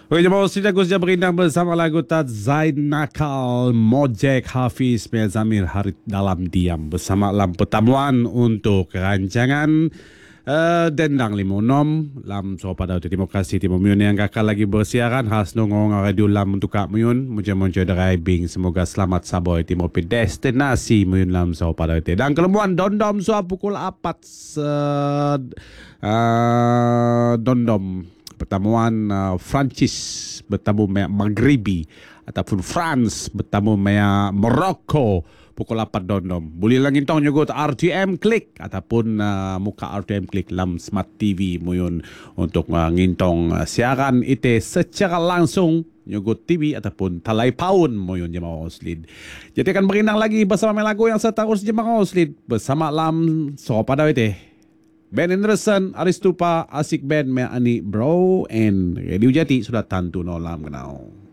Oke, jemaah sudah Gus Jabrindang bersama lagu Tad Zain Nakal Mojek Hafiz Mezamir Harit Dalam Diam bersama lam pertemuan untuk rancangan Dendang Limonom lam so pada demokrasi Timur Muyun yang kakak lagi bersiaran khas nongong radio lam untuk Kak Muyun muja-muja driving semoga selamat saboy Timur pe destinasi Muyun lam so pada dan kelembuan dondom so pukul 4 dondom pertemuan Francis bertemu dengan Maghribi ataupun France bertemu dengan Morocco pukul 8 dondom. Boleh lagi tong nyugut RTM Klik ataupun muka RTM Klik lam Smart TV Muyun untuk ngintong siaran itu secara langsung nyugut TV ataupun talai paun Muyun jemaah Oslid. Jadi akan berindang lagi bersama lagu yang seterus jemaah Oslid bersama lam so pada itu. Ben Anderson, Aristupa, Asik Band, Mea Ani Bro, and Radio Jati sudah tentu no lam kenal.